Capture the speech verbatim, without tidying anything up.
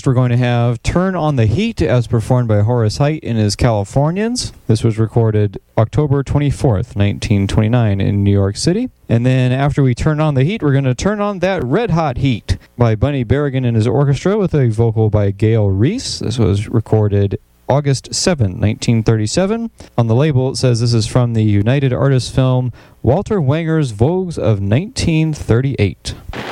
we're going to have Turn on the Heat as performed by Horace Heidt and his Californians. This was recorded October twenty-fourth, nineteen twenty-nine in New York City. And then after we turn on the heat, we're going to turn on that red hot heat by Bunny Berrigan and his orchestra with a vocal by Gail Reese. This was recorded August seventh, nineteen thirty-seven. On the label, it says this is from the United Artists film Walter Wanger's Vogues of nineteen thirty-eight.